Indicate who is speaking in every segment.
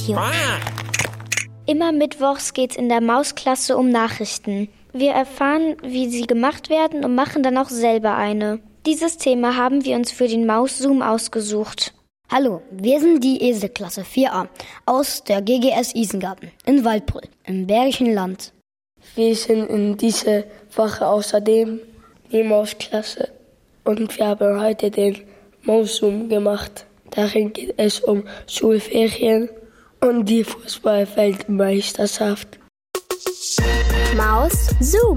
Speaker 1: Radio.
Speaker 2: Immer mittwochs geht's in der Mausklasse um Nachrichten. Wir erfahren, wie sie gemacht werden und machen dann auch selber eine. Dieses Thema haben wir uns für den Maus-Zoom ausgesucht.
Speaker 1: Hallo, wir sind die Eselklasse 4a aus der GGS Isengarten in Waldbröl im Bergischen Land.
Speaker 3: Wir sind in dieser Woche außerdem die Mausklasse und wir haben heute den Maus-Zoom gemacht. Darin geht es um Schulferien und die Fußball-Weltmeisterschaft.
Speaker 4: Maus-Zoom.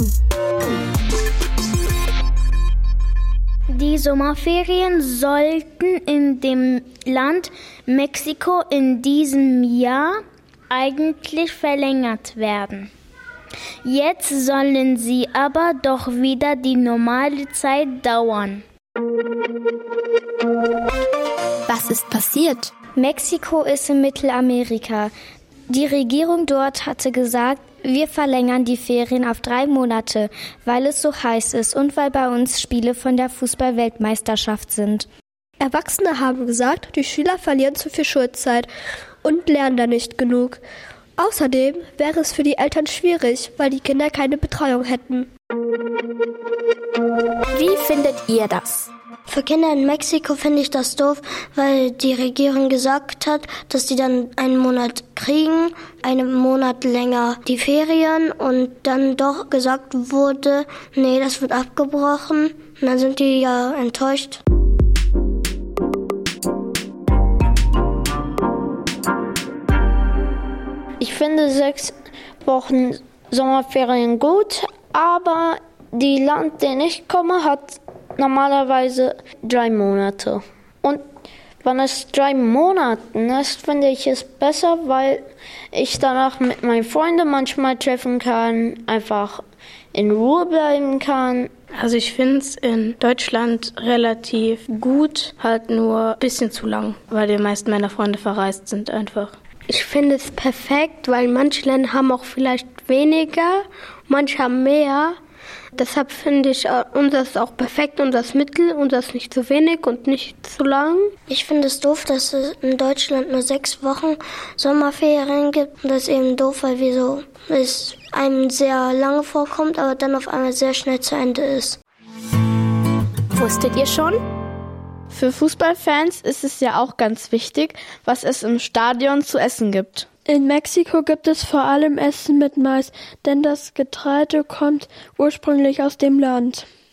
Speaker 4: Die Sommerferien sollten in dem Land Mexiko in diesem Jahr eigentlich verlängert werden. Jetzt sollen sie aber doch wieder die normale Zeit dauern.
Speaker 5: Was ist passiert?
Speaker 2: Mexiko ist in Mittelamerika. Die Regierung dort hatte gesagt, wir verlängern die Ferien auf 3 Monate, weil es so heiß ist und weil bei uns Spiele von der Fußball-Weltmeisterschaft sind.
Speaker 6: Erwachsene haben gesagt, die Schüler verlieren zu viel Schulzeit und lernen da nicht genug. Außerdem wäre es für die Eltern schwierig, weil die Kinder keine Betreuung hätten.
Speaker 5: Wie findet ihr das?
Speaker 7: Für Kinder in Mexiko finde ich das doof, weil die Regierung gesagt hat, dass die dann einen Monat kriegen, einen Monat länger die Ferien und dann doch gesagt wurde, nee, das wird abgebrochen. Und dann sind die ja enttäuscht.
Speaker 8: Ich finde 6 Wochen Sommerferien gut, aber die Land, den ich komme, hat normalerweise 3 Monate. Und wenn es 3 Monaten ist, finde ich es besser, weil ich danach mit meinen Freunden manchmal treffen kann, einfach in Ruhe bleiben kann.
Speaker 9: Also ich finde es in Deutschland relativ gut, halt nur ein bisschen zu lang, weil die meisten meiner Freunde verreist sind einfach.
Speaker 6: Ich finde es perfekt, weil manche Länder haben auch vielleicht weniger, manche haben mehr. Deshalb finde ich, unseres auch perfekt, unseres Mittel, unseres nicht zu wenig und nicht zu lang.
Speaker 7: Ich finde es doof, dass es in Deutschland nur 6 Wochen Sommerferien gibt. Und das ist eben doof, weil es einem sehr lange vorkommt, aber dann auf einmal sehr schnell zu Ende ist.
Speaker 5: Wusstet ihr schon?
Speaker 10: Für Fußballfans ist es ja auch ganz wichtig, was es im Stadion zu essen gibt.
Speaker 6: In Mexiko gibt es vor allem Essen mit Mais, denn das Getreide kommt ursprünglich aus dem Land.